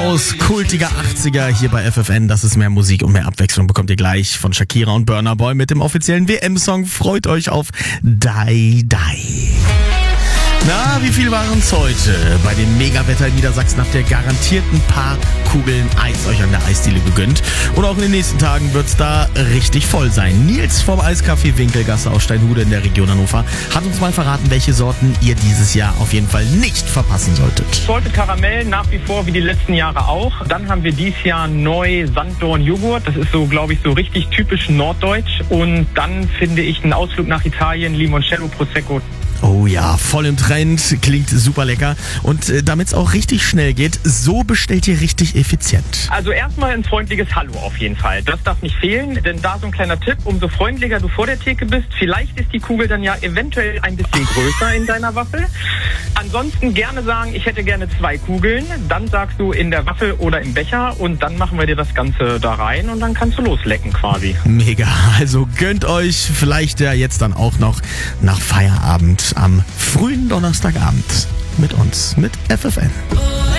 House, kultiger 80er hier bei FFN. Das ist mehr Musik und mehr Abwechslung bekommt ihr gleich von Shakira und Burna Boy mit dem offiziellen WM-Song. Freut euch auf Die Die. Na, wie viel waren es heute? Bei dem Megawetter in Niedersachsen habt ihr garantiert ein paar Kugeln Eis euch an der Eisdiele gegönnt. Und auch in den nächsten Tagen wird's da richtig voll sein. Nils vom Eiscafé Winkelgasse aus Steinhude in der Region Hannover hat uns mal verraten, welche Sorten ihr dieses Jahr auf jeden Fall nicht verpassen solltet. Sorte Karamell nach wie vor wie die letzten Jahre auch. Dann haben wir dieses Jahr neu Sanddorn-Joghurt. Das ist so, glaube ich, so richtig typisch norddeutsch. Und dann finde ich einen Ausflug nach Italien, Limoncello Prosecco. Oh ja, voll im Trend, klingt super lecker. Und damit es auch richtig schnell geht, so bestellt ihr richtig effizient. Also erstmal ein freundliches Hallo auf jeden Fall. Das darf nicht fehlen, denn da so ein kleiner Tipp, umso freundlicher du vor der Theke bist, vielleicht ist die Kugel dann ja eventuell ein bisschen größer in deiner Waffel. Ansonsten gerne sagen, ich hätte gerne 2 Kugeln. Dann sagst du in der Waffel oder im Becher und dann machen wir dir das Ganze da rein und dann kannst du loslecken quasi. Mega, also gönnt euch vielleicht ja jetzt dann auch noch nach Feierabend am frühen Donnerstagabend mit uns, mit FFN.